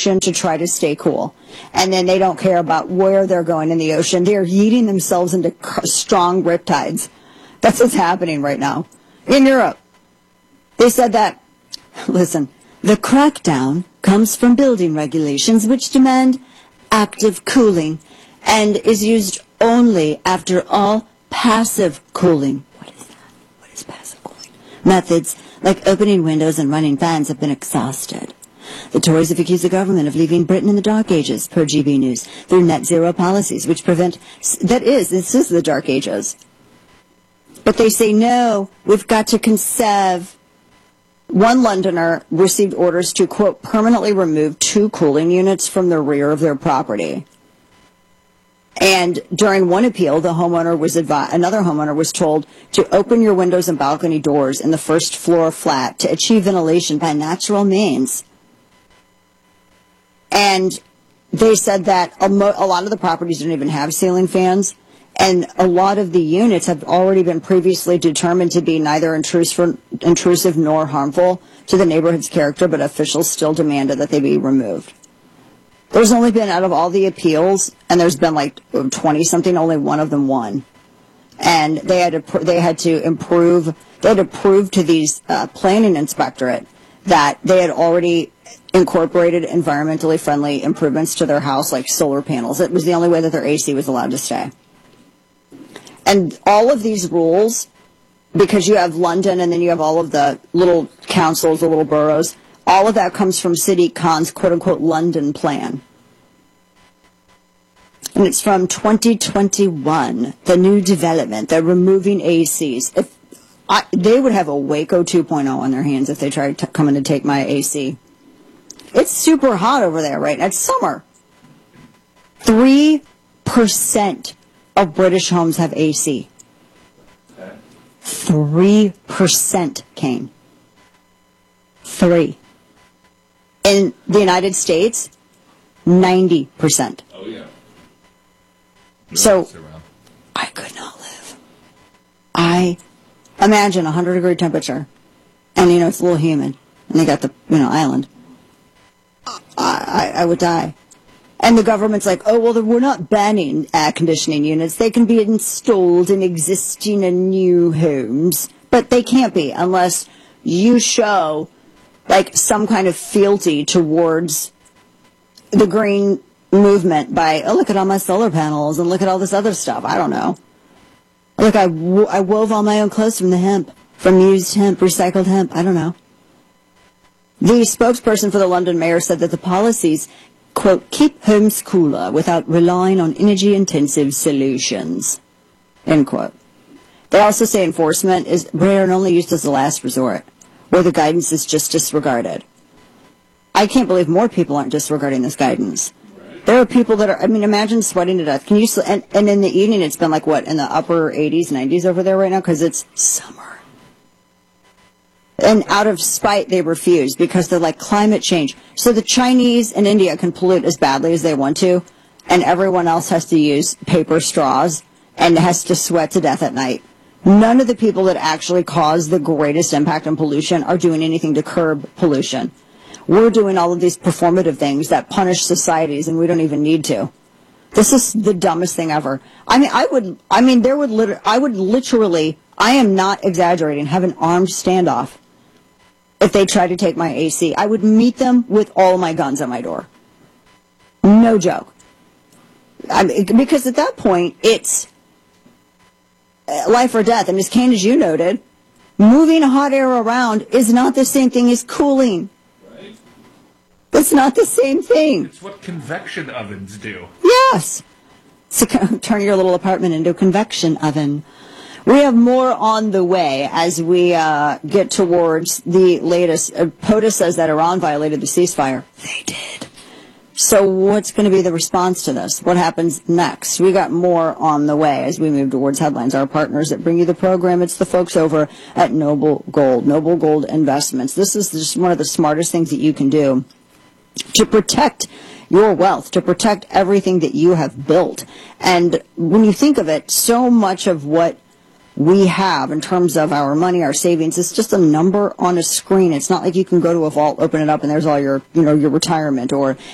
ocean to try to stay cool. And then they don't care about where they're going in the ocean. They're yeeting themselves into strong riptides. That's what's happening right now in Europe. They said that, listen, the crackdown comes from building regulations which demand active cooling and is used only after all passive cooling. What is that? What is passive cooling? Methods like opening windows and running fans have been exhausted. The Tories have accused the government of leaving Britain in the Dark Ages, per GB News, through net zero policies which prevent... this is the Dark Ages. But they say, no, we've got to conserve. One Londoner received orders to, quote, permanently remove 2 cooling units from the rear of their property. And during one appeal, another homeowner was told to open your windows and balcony doors in the first floor flat to achieve ventilation by natural means. And they said that a lot of the properties don't even have ceiling fans, and a lot of the units have already been previously determined to be neither intrusive nor harmful to the neighborhood's character, but officials still demanded that they be removed. There's only been, out of all the appeals, and there's been like 20-something, only one of them won. And they had to prove to these planning inspectorate that they had already incorporated environmentally friendly improvements to their house, like solar panels. It was the only way that their AC was allowed to stay. And all of these rules, because you have London and then you have all of the little councils, the little boroughs, all of that comes from City Khan's quote-unquote London plan. And it's from 2021, the new development. They're removing ACs. They would have a Waco 2.0 on their hands if they tried coming to take my AC. It's super hot over there, right? It's summer. 3% of British homes have AC. 3%, Kane. 3. In the United States, 90%. Oh, yeah. So, I could not live. I imagine 100-degree temperature, and, it's a little humid, and they got the, island. I would die. And the government's like, oh, well, we're not banning air conditioning units. They can be installed in existing and new homes, but they can't be unless you show like some kind of fealty towards the green movement by, oh, look at all my solar panels and look at all this other stuff. I don't know. Look, I wove all my own clothes from the hemp, from used hemp, recycled hemp. I don't know. The spokesperson for the London mayor said that the policies, quote, keep homes cooler without relying on energy-intensive solutions, end quote. They also say enforcement is rare and only used as a last resort, where the guidance is just disregarded. I can't believe more people aren't disregarding this guidance. There are people that are, imagine sweating to death. Can you, and in the evening it's been like, what, in the upper 80s, 90s over there right now? Because it's summer. And out of spite, they refuse because they're like climate change. So the Chinese and India can pollute as badly as they want to, and everyone else has to use paper straws and has to sweat to death at night. None of the people that actually cause the greatest impact on pollution are doing anything to curb pollution. We're doing all of these performative things that punish societies, and we don't even need to. This is the dumbest thing ever. I would literally, I am not exaggerating, have an armed standoff if they try to take my AC. I would meet them with all my guns at my door. No joke. Because at that point, it's life or death. And as Kane, as you noted, moving hot air around is not the same thing as cooling. Right. It's not the same thing. It's what convection ovens do. Yes. So turn your little apartment into a convection oven. We have more on the way as we get towards the latest. POTUS says that Iran violated the ceasefire. They did. So what's going to be the response to this? What happens next? We got more on the way as we move towards headlines. Our partners that bring you the program, it's the folks over at Noble Gold Investments. This is just one of the smartest things that you can do to protect your wealth, to protect everything that you have built. And when you think of it, so much of what we have in terms of our money, our savings, it's just a number on a screen. It's not like you can go to a vault, open it up, and there's all your, your retirement or